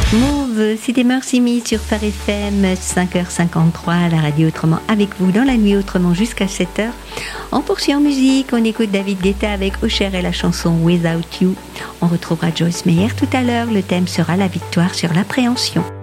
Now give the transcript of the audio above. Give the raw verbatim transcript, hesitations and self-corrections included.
Mauve, c'était Mercy Me sur Phare F M, cinq heures cinquante-trois à la radio Autrement avec vous dans la nuit Autrement jusqu'à sept heures. On poursuit en musique, on écoute David Guetta avec Usher et la chanson Without You. On retrouvera Joyce Meyer tout à l'heure, le thème sera la victoire sur l'appréhension.